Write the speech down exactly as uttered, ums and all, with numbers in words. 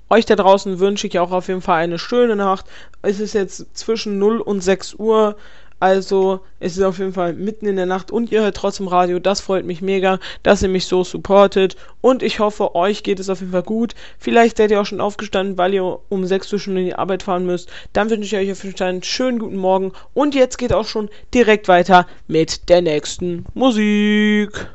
Euch da draußen wünsche ich auch auf jeden Fall eine schöne Nacht. Es ist jetzt zwischen null und sechs Uhr. Also, es ist auf jeden Fall mitten in der Nacht und ihr hört trotzdem Radio. Das freut mich mega, dass ihr mich so supportet. Und ich hoffe, euch geht es auf jeden Fall gut. Vielleicht seid ihr auch schon aufgestanden, weil ihr um sechs Uhr schon in die Arbeit fahren müsst. Dann wünsche ich euch auf jeden Fall einen schönen guten Morgen. Und jetzt geht auch schon direkt weiter mit der nächsten Musik.